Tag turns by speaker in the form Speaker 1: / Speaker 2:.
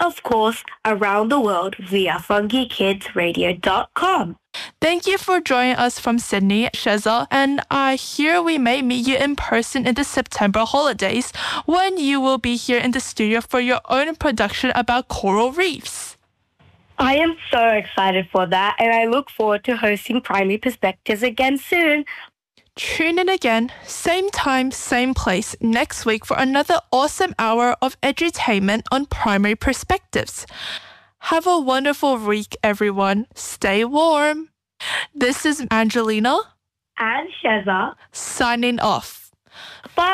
Speaker 1: of course, around the world via funkykidsradio.com.
Speaker 2: Thank you for joining us from Sydney, Sheza, and I hear we may meet you in person in the September holidays when you will be here in the studio for your own production about coral reefs.
Speaker 1: I am so excited for that, and I look forward to hosting Primary Perspectives again soon.
Speaker 2: Tune in again, same time, same place, next week for another awesome hour of edutainment on Primary Perspectives. Have a wonderful week, everyone. Stay warm. This is Angelina
Speaker 1: And Sheza.
Speaker 2: signing off.
Speaker 1: Bye.